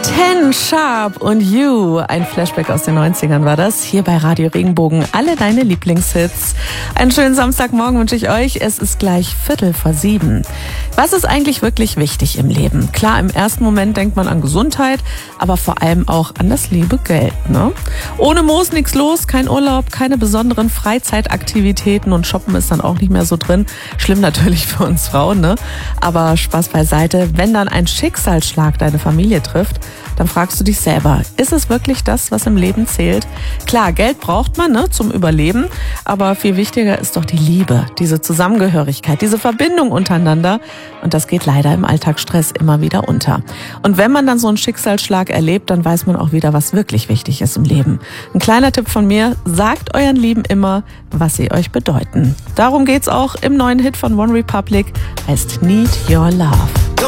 Ten Sharp und You. Ein Flashback aus den 90ern war das. Hier bei Radio Regenbogen. Alle deine Lieblingshits. Einen schönen Samstagmorgen wünsche ich euch. Es ist gleich 6:45. Was ist eigentlich wirklich wichtig im Leben? Klar, im ersten Moment denkt man an Gesundheit, aber vor allem auch an das liebe Geld, ne? Ohne Moos nichts los, kein Urlaub, keine besonderen Freizeitaktivitäten und Shoppen ist dann auch nicht mehr so drin. Schlimm natürlich für uns Frauen, ne? Aber Spaß beiseite. Wenn dann ein Schicksalsschlag deine Familie trifft, dann fragst du dich selber, ist es wirklich das, was im Leben zählt? Klar, Geld braucht man, ne, zum Überleben, aber viel wichtiger ist doch die Liebe, diese Zusammengehörigkeit, diese Verbindung untereinander und das geht leider im Alltagsstress immer wieder unter. Und wenn man dann so einen Schicksalsschlag erlebt, dann weiß man auch wieder, was wirklich wichtig ist im Leben. Ein kleiner Tipp von mir, sagt euren Lieben immer, was sie euch bedeuten. Darum geht's auch im neuen Hit von One Republic, heißt Need Your Love.